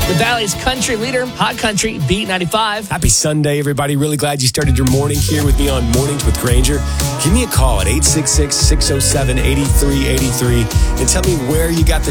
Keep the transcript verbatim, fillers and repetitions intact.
The Valley's country leader, Hot Country, Beat ninety-five. Happy Sunday, everybody. Really glad you started your morning here with me on Mornings with Granger. Give me a call at eight six six, six oh seven, eight three eight three and tell me where you got the